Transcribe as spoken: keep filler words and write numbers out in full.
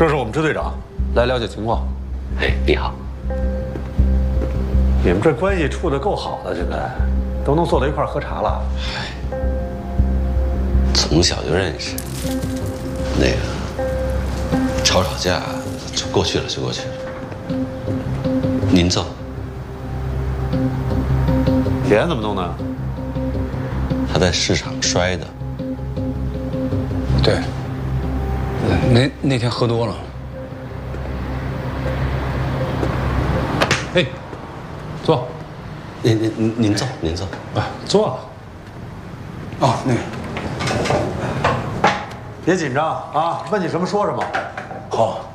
这是我们支队长，来了解情况。 哎，你好。 你们这关系处得够好的，现在都能坐到一块儿喝茶了。 从小就认识，那个吵吵架就过去了，就过去了。您坐。 钱怎么弄的？ 他在市场摔的。 对，那那天喝多了。哎，坐。 您您您您坐，您坐。 啊，坐。哦，那个。 别紧张啊，问你什么说什么。 好。